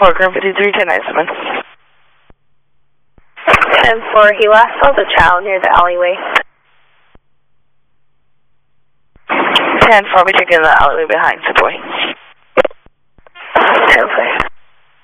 Program 53 to 97. 10-4, he last saw the child near the alleyway. 10-4, we check in the alleyway behind the boy.